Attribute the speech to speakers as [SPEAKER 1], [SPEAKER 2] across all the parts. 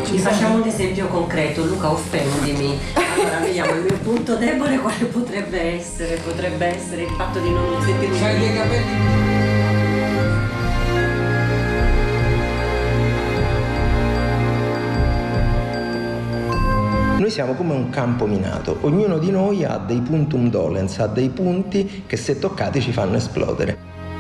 [SPEAKER 1] Vi facciamo un esempio concreto. Luca, offendimi. Allora vediamo il mio punto debole quale potrebbe essere il fatto di non sentirmi.
[SPEAKER 2] C'hai dei capelli.
[SPEAKER 3] Noi siamo come un campo minato, ognuno di noi ha dei puntum dolens, ha dei punti che se toccati ci fanno esplodere.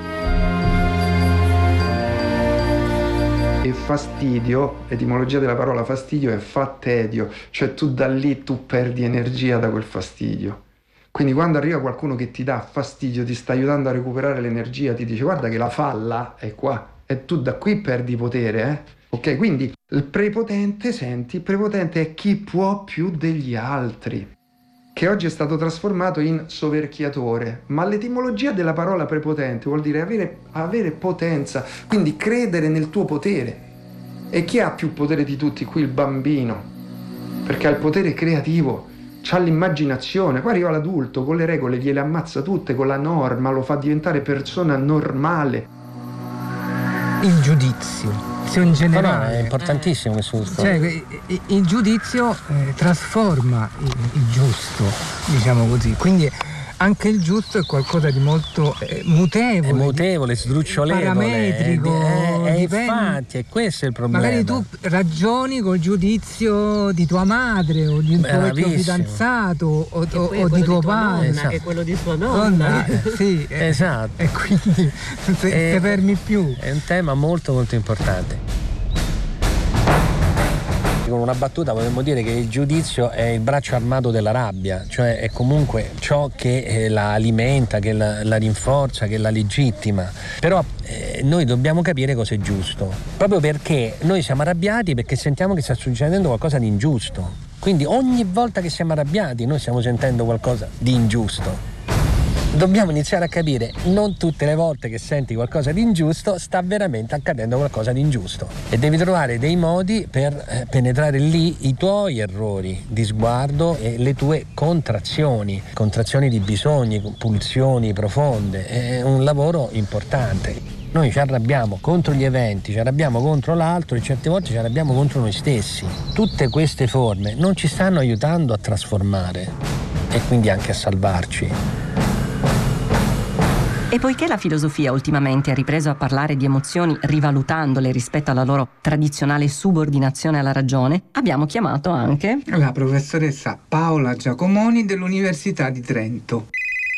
[SPEAKER 4] E fastidio, etimologia della parola fastidio è fattedio, cioè tu da lì tu perdi energia da quel fastidio. Quindi quando arriva qualcuno che ti dà fastidio, ti sta aiutando a recuperare l'energia, ti dice guarda che la falla è qua e tu da qui perdi potere, Ok, quindi il prepotente, senti, il prepotente è chi può più degli altri, che oggi è stato trasformato in soverchiatore, ma l'etimologia della parola prepotente vuol dire avere potenza, quindi credere nel tuo potere. E chi ha più potere di tutti qui? Il bambino, perché ha il potere creativo, c'ha l'immaginazione, poi arriva l'adulto, con le regole gliele ammazza tutte, con la norma lo fa diventare persona normale.
[SPEAKER 2] Il giudizio in generale.
[SPEAKER 5] No, è importantissimo questo.
[SPEAKER 2] Cioè, il giudizio trasforma il giusto, diciamo così. Quindi anche il giusto è qualcosa di molto mutevole.
[SPEAKER 5] È mutevole, sdrucciolevole.
[SPEAKER 2] Parametrico.
[SPEAKER 5] Infatti, è questo il problema.
[SPEAKER 2] Magari tu ragioni col giudizio di tua madre o di un tuo vecchio fidanzato o di tuo padre.
[SPEAKER 1] Esatto. E quello di tua nonna.
[SPEAKER 2] Sì,
[SPEAKER 5] esatto.
[SPEAKER 2] E quindi non te fermi più.
[SPEAKER 5] È un tema molto molto importante. Con una battuta potremmo dire che il giudizio è il braccio armato della rabbia, cioè è comunque ciò che la alimenta, che la rinforza, che la legittima. Però noi dobbiamo capire cosa è giusto, proprio perché noi siamo arrabbiati perché sentiamo che sta succedendo qualcosa di ingiusto. Quindi ogni volta che siamo arrabbiati noi stiamo sentendo qualcosa di ingiusto. Dobbiamo iniziare a capire, non tutte le volte che senti qualcosa di ingiusto sta veramente accadendo qualcosa di ingiusto, e devi trovare dei modi per penetrare lì i tuoi errori di sguardo e le tue contrazioni di bisogni, pulsioni profonde. È un lavoro importante. Noi ci arrabbiamo contro gli eventi, ci arrabbiamo contro l'altro e certe volte ci arrabbiamo contro noi stessi. Tutte queste forme non ci stanno aiutando a trasformare e quindi anche a salvarci.
[SPEAKER 6] E poiché la filosofia ultimamente ha ripreso a parlare di emozioni rivalutandole rispetto alla loro tradizionale subordinazione alla ragione, abbiamo chiamato anche
[SPEAKER 2] la professoressa Paola Giacomoni dell'Università di Trento.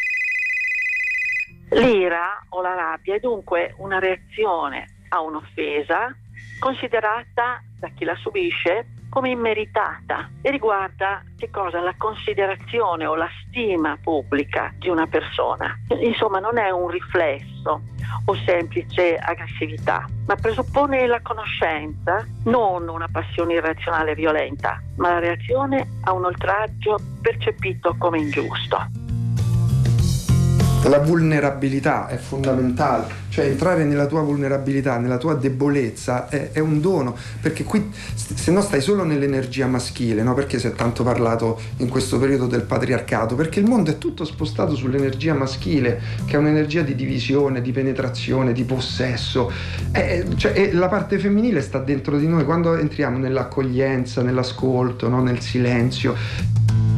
[SPEAKER 7] L'ira o la rabbia è dunque una reazione a un'offesa considerata da chi la subisce come immeritata e riguarda che cosa? La considerazione o la stima pubblica di una persona. Insomma, non è un riflesso o semplice aggressività, ma presuppone la conoscenza, non una passione irrazionale e violenta, ma la reazione a un oltraggio percepito come ingiusto.
[SPEAKER 4] La vulnerabilità è fondamentale, cioè entrare nella tua vulnerabilità, nella tua debolezza è un dono, perché qui se no stai solo nell'energia maschile, no? Perché si è tanto parlato in questo periodo del patriarcato, perché il mondo è tutto spostato sull'energia maschile, che è un'energia di divisione, di penetrazione, di possesso, e la parte femminile sta dentro di noi quando entriamo nell'accoglienza, nell'ascolto, no? Nel silenzio.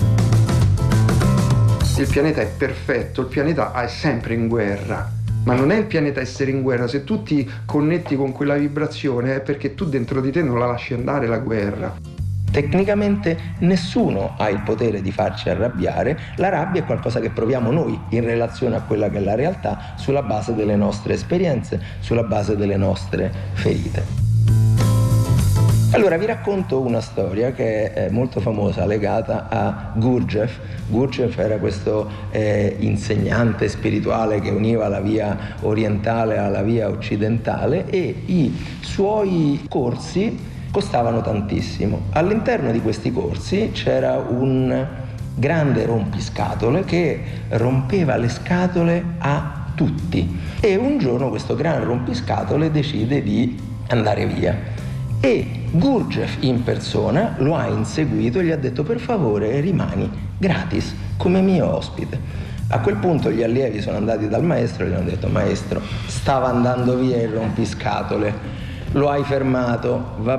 [SPEAKER 4] Il pianeta è perfetto, il pianeta è sempre in guerra, ma non è il pianeta essere in guerra. Se tu ti connetti con quella vibrazione è perché tu dentro di te non la lasci andare la guerra.
[SPEAKER 3] Tecnicamente nessuno ha il potere di farci arrabbiare, la rabbia è qualcosa che proviamo noi in relazione a quella che è la realtà, sulla base delle nostre esperienze, sulla base delle nostre ferite. Allora vi racconto una storia che è molto famosa, legata a Gurdjieff. Gurdjieff era questo insegnante spirituale che univa la via orientale alla via occidentale, e i suoi corsi costavano tantissimo. All'interno di questi corsi c'era un grande rompiscatole che rompeva le scatole a tutti, e un giorno questo gran rompiscatole decide di andare via. E Gurdjieff in persona lo ha inseguito e gli ha detto: per favore rimani gratis come mio ospite. A quel punto gli allievi sono andati dal maestro e gli hanno detto: maestro, stava andando via il rompiscatole, lo hai fermato, va